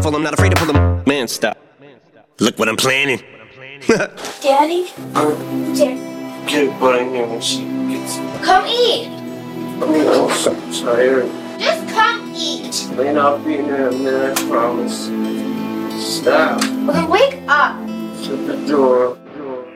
handful, I'm not afraid to pull them. Man, stop. Look what I'm planning. Daddy? Dad. Get put in here when she gets. Come eat. I'm so tired. Just come eat. Lane, I'll be in there in a minute, I promise. Stop. Well, then wake up. Shut the door.